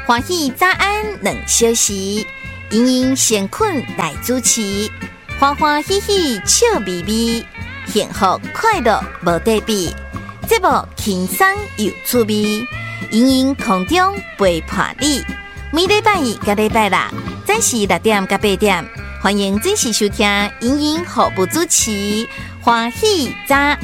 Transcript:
欢喜早安两小时，盈盈闲困来主持，欢欢喜喜笑眯眯，幸福快乐无对比。节目轻松有趣味，盈盈空中陪伴你。每礼拜二甲礼拜六，早时6点甲8点，欢迎准时收听盈盈服务主持，欢喜早